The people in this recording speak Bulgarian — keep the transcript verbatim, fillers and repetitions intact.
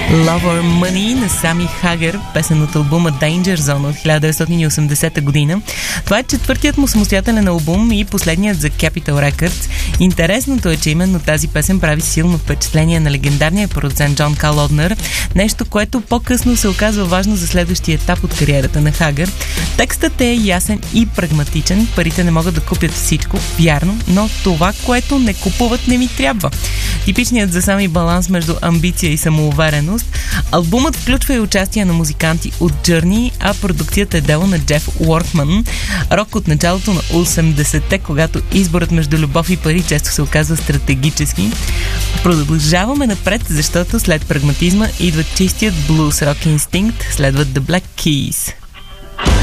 Lover Money на Сами Хагер, песен от албума Danger Zone от хиляда деветстотин и осемдесета година. Това е четвъртият му самостоятелен албум и последният за Capitol Records. Интересното е, че именно тази песен прави силно впечатление на легендарния продуцент Джон Калоднер, нещо, което по-късно се оказва важно за следващия етап от кариерата на Хагер. Текстът е ясен и прагматичен, парите не могат да купят всичко, вярно, но това, което не купуват, не ми трябва. Типичният за Сами баланс между амбиция и самоувереност. Албумът включва и участие на музиканти от Journey, а продукцията е дело на Джеф Уоркман. Рок от началото на осемдесетте, когато изборът между любов и пари често се оказва стратегически. Продължаваме напред, защото след прагматизма идва чистият блуз рок инстинкт, следват The Black Keys.